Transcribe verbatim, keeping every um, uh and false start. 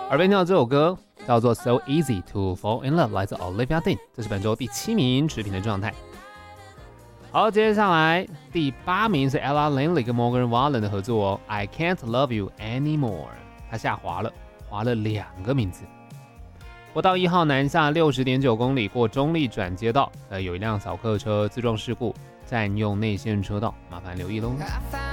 耳边听到这首歌叫做 So Easy to Fall in Love， 来自 Olivia Dean， 这是本周第七名持平的状态。好，接下来第八名是 Ella Langley 跟 Morgan Wallen 的合作哦 I Can't Love You Anymore， 它下滑了，滑了两个名字。国道一号南下 六十点九 公里过中立转接道，呃，有一辆扫客车自撞事故，占用内线车道，麻烦留意喽。